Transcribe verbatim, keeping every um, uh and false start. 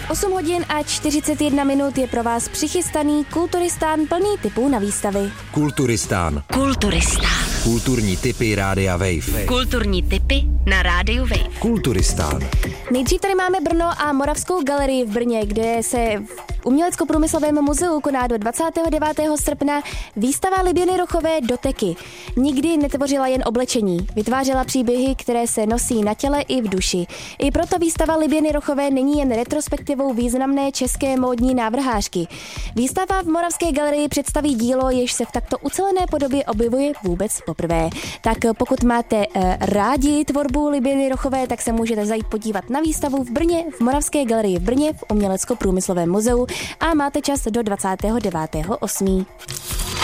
osm hodin a čtyřicet jedna minut je pro vás přichystaný Kulturistán plný tipů na výstavy. Kulturistán. Kulturistán. Kulturní tipy Rádia Wave. Kulturní tipy na Rádiu Wave. Kulturistán. Nejdřív tady máme Brno a Moravskou galerii v Brně, kde se v Umělecko-průmyslovém muzeu koná do dvacátého devátého srpna výstava Liběny Rochové Doteky. Nikdy netvořila jen oblečení, vytvářela příběhy, které se nosí na těle i v duši. I proto výstava Liběny Rochové není jen retrospektivou významné české módní návrhářky. Výstava v Moravské galerii představí dílo, jež se v takto ucelené podobě objevuje vůbec poprvé. Tak pokud máte uh, rádi tvorbu Liběny Rochové, tak se můžete zajít podívat na výstavu v Brně, v Moravské galerii v Brně, v Umělecko-průmyslovém muzeu a máte čas do dvacátého devátého osmého